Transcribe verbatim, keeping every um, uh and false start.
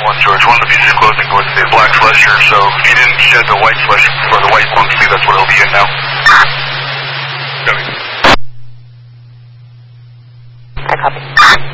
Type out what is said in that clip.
one, George. One of the pieces of clothing was the black sweatshirt, so if you didn't shed the white sweatshirt or the white long sleeve, that's what it'll be in now. Copy. I copy.